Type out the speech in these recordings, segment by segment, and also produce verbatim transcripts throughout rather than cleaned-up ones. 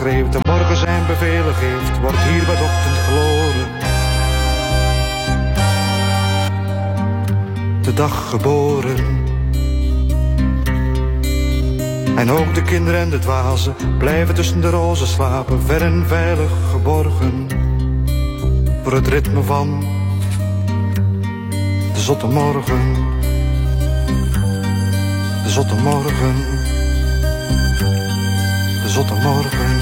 schreeuwt en morgen zijn bevelen geeft, wordt hier wat ochtend geboren. De dag geboren. En ook de kinderen en de dwazen blijven tussen de rozen slapen, ver en veilig geborgen. Voor het ritme van de zotte morgen. De zotte morgen. De zotte morgen.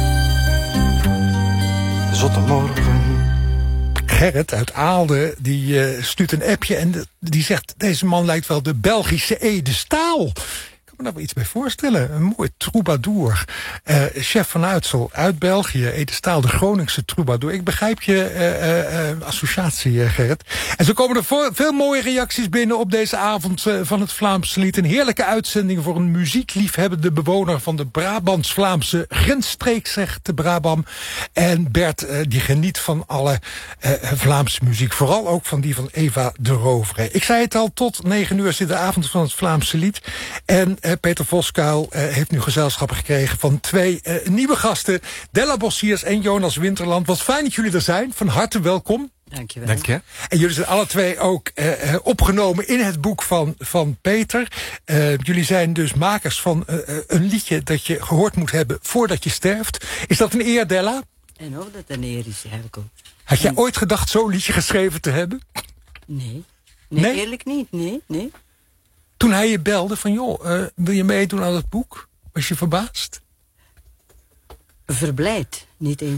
De zotte morgen. Gerrit uit Aalde, die uh, stuurt een appje en de, die zegt, deze man lijkt wel de Belgische Ede Staal. Ik kan me daar wel iets bij voorstellen. Een mooi troubadour. Uh, chef van Uitsel uit België. Ede Staal, de Groningse troubadour. Ik begrijp je uh, uh, associatie, uh, Gerrit. En zo komen er voor, veel mooie reacties binnen op deze avond uh, van het Vlaamse lied. Een heerlijke uitzending voor een muziekliefhebbende bewoner van de Brabants-Vlaamse grensstreek, zegt de Brabam. En Bert, uh, die geniet van alle uh, Vlaamse muziek. Vooral ook van die van Eva de Rovere. Ik zei het al, tot negen uur zit de avond van het Vlaamse lied. En Uh, Peter Voskuil uh, heeft nu gezelschap gekregen van twee uh, nieuwe gasten. Della Bossiers en Jonas Winterland. Wat fijn dat jullie er zijn. Van harte welkom. Dankjewel. Dank je. En jullie zijn alle twee ook uh, uh, opgenomen in het boek van, van Peter. Uh, jullie zijn dus makers van uh, uh, een liedje dat je gehoord moet hebben voordat je sterft. Is dat een eer, Della? En of dat een eer is, eigenlijk ook. Had jij en... ooit gedacht zo'n liedje geschreven te hebben? Nee. Nee, nee? Eerlijk niet. Nee, nee. Toen hij je belde van, joh, uh, wil je meedoen aan het boek? Was je verbaasd? Verblijd, niet eens.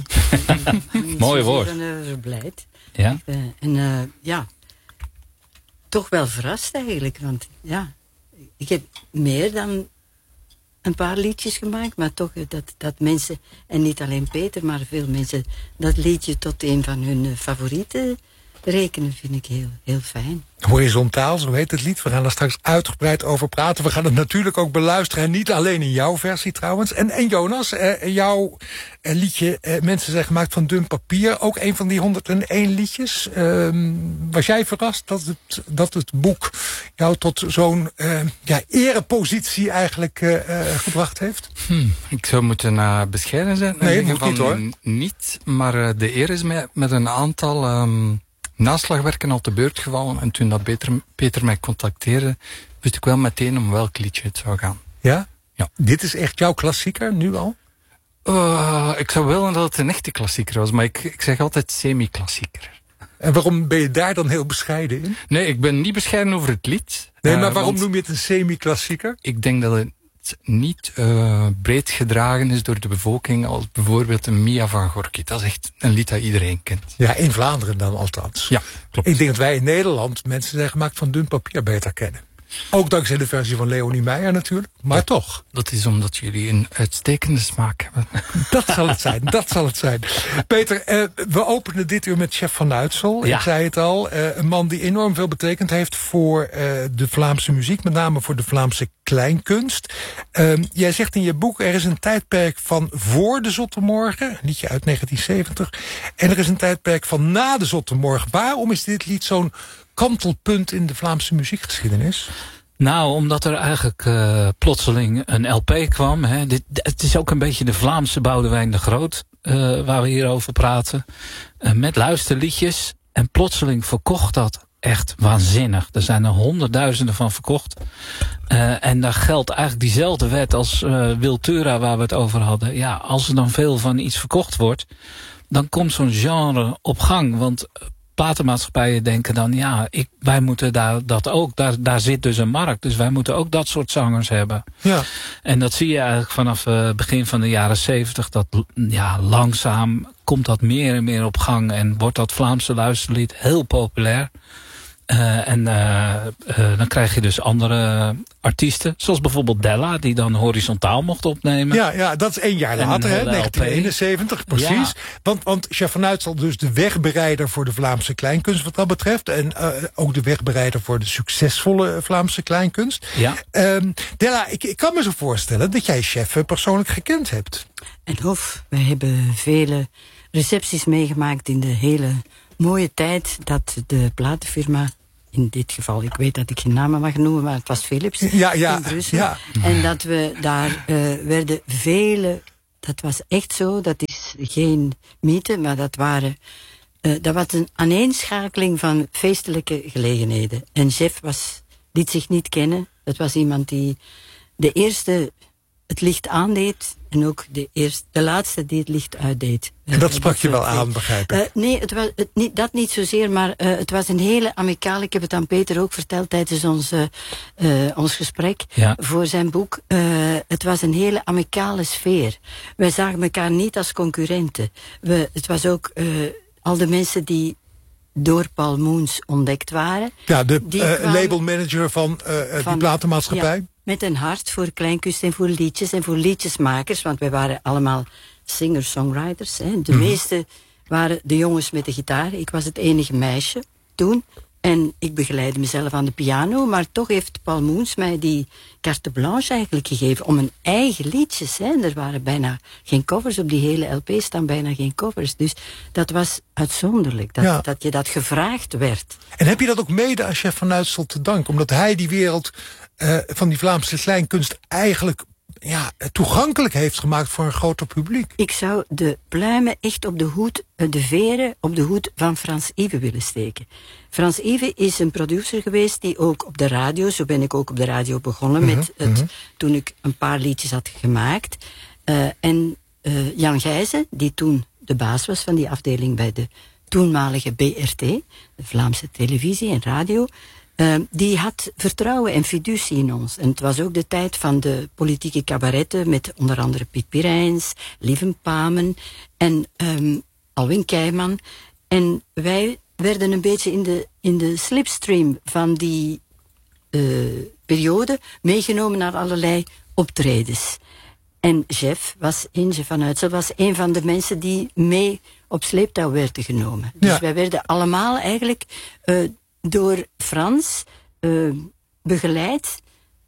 Mooi woord. Uh, verblijd. Ja? Uh, en uh, ja, toch wel verrast eigenlijk. Want ja, ik heb meer dan een paar liedjes gemaakt. Maar toch dat, dat mensen, en niet alleen Peter, maar veel mensen, dat liedje tot een van hun uh, favorieten rekenen, vind ik heel, heel fijn. Horizontaal, zo heet het lied. We gaan er straks uitgebreid over praten. We gaan het natuurlijk ook beluisteren. En niet alleen in jouw versie trouwens. En, en Jonas, eh, jouw eh, liedje eh, Mensen zijn gemaakt van dun papier. Ook een van die honderdéén liedjes. Eh, was jij verrast dat het, dat het boek jou tot zo'n eh, ja, erepositie eigenlijk eh, uh, gebracht heeft? Hm, ik zou moeten uh, bescheiden zijn. Nee, moet niet hoor. Niet, maar uh, de eer is mij met een aantal Um, naslagwerken al te beurt gevallen. En toen dat Peter, Peter mij contacteerde, wist ik wel meteen om welk liedje het zou gaan. Ja? Ja. Dit is echt jouw klassieker, nu al? Uh, ik zou willen dat het een echte klassieker was, maar ik, ik zeg altijd semi-klassieker. En waarom ben je daar dan heel bescheiden in? Nee, ik ben niet bescheiden over het lied. Nee, maar uh, waarom noem je het een semi-klassieker? Ik denk dat het niet uh, breed gedragen is door de bevolking als bijvoorbeeld een Mia van Gorky. Dat is echt een lied dat iedereen kent. Ja, in Vlaanderen dan althans. Ja, klopt. Ik denk dat wij in Nederland mensen zijn gemaakt van dun papier beter kennen. Ook dankzij de versie van Leonie Meijer natuurlijk, maar dat, toch. Dat is omdat jullie een uitstekende smaak hebben. Dat zal het zijn, dat zal het zijn. Peter, uh, we openen dit uur met Chef van Uitsel. Ja. Ik zei het al, uh, een man die enorm veel betekend heeft voor uh, de Vlaamse muziek, met name voor de Vlaamse kleinkunst. Uh, jij zegt in je boek, er is een tijdperk van voor de Zotte Morgen, een liedje uit negentien zeventig, en er is een tijdperk van na de Zotte Morgen. Waarom is dit lied zo'n kantelpunt in de Vlaamse muziekgeschiedenis? Nou, omdat er eigenlijk uh, plotseling een L P kwam. Hè. Dit, het is ook een beetje de Vlaamse Boudewijn de Groot, uh, waar we hier over praten. Uh, met luisterliedjes. En plotseling verkocht dat echt waanzinnig. Er zijn er honderdduizenden van verkocht. Uh, en daar geldt eigenlijk diezelfde wet als uh, Wiltura, waar we het over hadden. Ja, als er dan veel van iets verkocht wordt, dan komt zo'n genre op gang. Want platenmaatschappijen denken dan, ja, ik, wij moeten daar dat ook. Daar, daar zit dus een markt. Dus wij moeten ook dat soort zangers hebben. Ja. En dat zie je eigenlijk vanaf het uh, begin van de jaren zeventig. Dat ja, langzaam komt dat meer en meer op gang. En wordt dat Vlaamse luisterlied heel populair. Uh, en uh, uh, dan krijg je dus andere artiesten, zoals bijvoorbeeld Della, die dan horizontaal mocht opnemen. Ja, ja, dat is één jaar later, hè, negentien eenenzeventig, precies. Ja. Want, want Chef van Uitsel, dus de wegbereider voor de Vlaamse kleinkunst wat dat betreft. En uh, ook de wegbereider voor de succesvolle Vlaamse kleinkunst. Ja. Um, Della, ik, ik kan me zo voorstellen dat jij Chef persoonlijk gekend hebt. En of, we hebben vele recepties meegemaakt in de hele mooie tijd dat de platenfirma, in dit geval, ik weet dat ik geen namen mag noemen, maar het was Philips ja, ja, in Brussel. Ja. En dat we daar uh, werden vele dat was echt zo. Dat is geen mythe, maar dat waren... Uh, dat was een aaneenschakeling van feestelijke gelegenheden. En Jeff was, liet zich niet kennen. Dat was iemand die de eerste het licht aandeed en ook de, eerste, de laatste die het licht uitdeed. En dat sprak je wel aan, begrijp ik? Uh, nee, het was, het, niet, dat niet zozeer, maar uh, het was een hele amicale... Ik heb het aan Peter ook verteld tijdens ons, uh, uh, ons gesprek ja. voor zijn boek. Uh, het was een hele amicale sfeer. Wij zagen elkaar niet als concurrenten. We, het was ook uh, al de mensen die door Paul Moens ontdekt waren. Ja, de uh, labelmanager van, uh, van die platenmaatschappij. Ja, met een hart voor kleinkunst en voor liedjes en voor liedjesmakers. Want wij waren allemaal singer-songwriters. Hè. De mm. meeste waren de jongens met de gitaar. Ik was het enige meisje toen. En ik begeleidde mezelf aan de piano. Maar toch heeft Paul Moens mij die carte blanche eigenlijk gegeven om een eigen liedjes. Hè. Er waren bijna geen covers. Op die hele L P staan bijna geen covers. Dus dat was uitzonderlijk. Dat, ja. dat je dat gevraagd werd. En heb je dat ook mede aan Chef van Uitsel te danken? Omdat hij die wereld uh, van die Vlaamse kleinkunst eigenlijk... ja, toegankelijk heeft gemaakt voor een groter publiek. Ik zou de pluimen echt op de hoed, de veren op de hoed van Frans Yves willen steken. Frans Yves is een producer geweest die ook op de radio, zo ben ik ook op de radio begonnen, mm-hmm, met het, mm-hmm. toen ik een paar liedjes had gemaakt. Uh, en uh, Jan Gijzen, die toen de baas was van die afdeling bij de toenmalige B R T, de Vlaamse televisie en radio... Uh, die had vertrouwen en fiducie in ons. En het was ook de tijd van de politieke cabaretten... met onder andere Piet Pirijns, Lieven Pamen en um, Alwin Keijman. En wij werden een beetje in de, in de slipstream van die uh, periode... meegenomen naar allerlei optredens. En Jeff was, Jeff van Uitsel was een van de mensen die mee op sleeptouw werden genomen. Dus ja. wij werden allemaal eigenlijk... Uh, door Frans uh, begeleid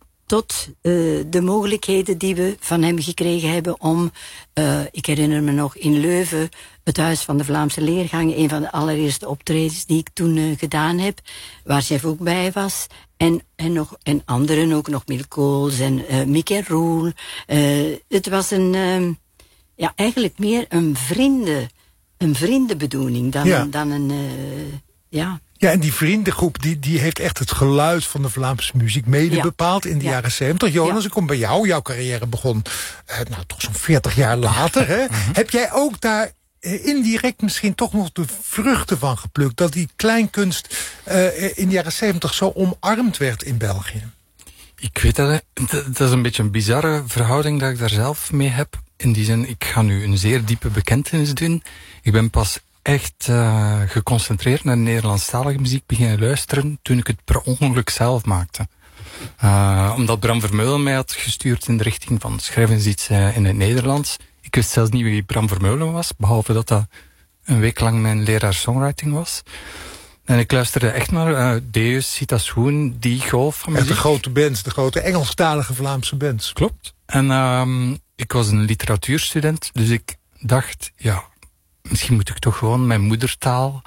tot uh, de mogelijkheden die we van hem gekregen hebben om, uh, ik herinner me nog in Leuven, het Huis van de Vlaamse Leergang, een van de allereerste optredens die ik toen uh, gedaan heb, waar Jeff ook bij was. En, en, nog, en anderen ook, nog Mil Kools en uh, Mick en Roel. Uh, het was een, uh, ja, eigenlijk meer een vrienden, een vriendenbedoeling dan, ja. dan een, uh, ja... Ja, en die vriendengroep die, die heeft echt het geluid van de Vlaamse muziek mede ja. bepaald in de ja. jaren zeventig. Jonas, ja. ik kom bij jou. Jouw carrière begon uh, nou, toch zo'n veertig jaar later. Hè? Uh-huh. Heb jij ook daar uh, indirect misschien toch nog de vruchten van geplukt? Dat die kleinkunst uh, in de jaren zeventig zo omarmd werd in België? Ik weet dat, dat is een beetje een bizarre verhouding dat ik daar zelf mee heb. In die zin, ik ga nu een zeer diepe bekentenis doen. Ik ben pas echt uh, geconcentreerd naar Nederlandstalige muziek beginnen luisteren toen ik het per ongeluk zelf maakte. Uh, omdat Bram Vermeulen mij had gestuurd in de richting van schrijf eens iets uh, in het Nederlands. Ik wist zelfs niet wie Bram Vermeulen was, behalve dat dat een week lang mijn leraar songwriting was. En ik luisterde echt naar uh, Deus, Sita Swoon, die golf van muziek. En de grote bands, de grote Engelstalige Vlaamse bands. Klopt. En um, ik was een literatuurstudent, dus ik dacht, ja... misschien moet ik toch gewoon mijn moedertaal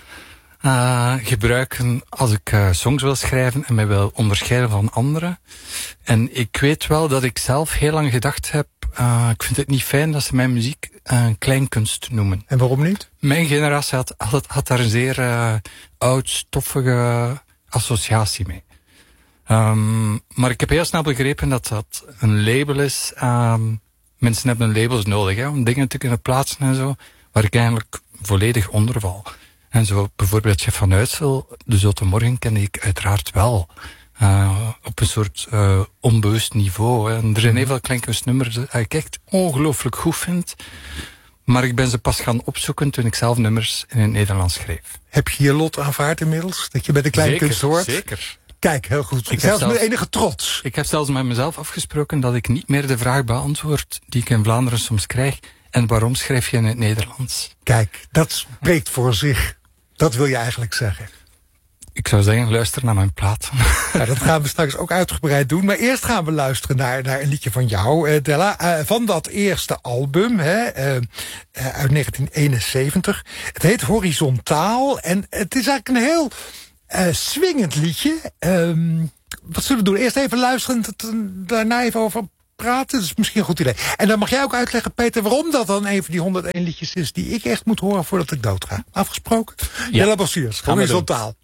uh, gebruiken als ik uh, songs wil schrijven en mij wil onderscheiden van anderen. En ik weet wel dat ik zelf heel lang gedacht heb, uh, ik vind het niet fijn dat ze mijn muziek uh, kleinkunst noemen. En waarom niet? Mijn generatie had, had, had daar een zeer uh, oud, stoffige associatie mee. Um, maar ik heb heel snel begrepen dat dat een label is. Um, mensen hebben labels nodig hè, om dingen te kunnen plaatsen en zo. Waar ik eigenlijk volledig onder val. En zo bijvoorbeeld Chef van Uitsel, De Zotte Morgen kende ik uiteraard wel. Uh, op een soort uh, onbewust niveau. Hè. En er zijn heel veel kleinkunstnummers die ik echt ongelooflijk goed vind. Maar ik ben ze pas gaan opzoeken toen ik zelf nummers in het Nederlands schreef. Heb je je lot aanvaard inmiddels? Dat je bij de kleinkunst hoort? Zeker. Kijk, heel goed. Ik zelfs zelf, met enige trots. Ik heb zelfs met mezelf afgesproken dat ik niet meer de vraag beantwoord die ik in Vlaanderen soms krijg. En waarom schrijf je in het Nederlands? Kijk, dat spreekt voor zich. Dat wil je eigenlijk zeggen. Ik zou zeggen, luister naar mijn plaat. Ja, dat gaan we straks ook uitgebreid doen. Maar eerst gaan we luisteren naar, naar een liedje van jou, uh, Della. Uh, van dat eerste album, hè, uh, uh, uit negentien eenenzeventig. Het heet Horizontaal. En het is eigenlijk een heel uh, swingend liedje. Um, wat zullen we doen? Eerst even luisteren, daarna even over praten. Dat is misschien een goed idee. En dan mag jij ook uitleggen, Peter, waarom dat dan een van die honderdéén liedjes is die ik echt moet horen voordat ik doodga. Afgesproken? Ja. De La Bossiers, horizontaal.